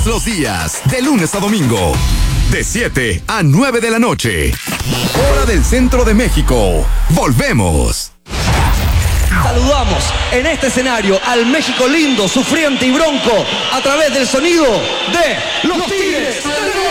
Todos los días, de lunes a domingo, de 7 a 9 de la noche. Hora del Centro de México. Volvemos. Saludamos en este escenario al México lindo, sufriente y bronco a través del sonido de los Tigres del Norte.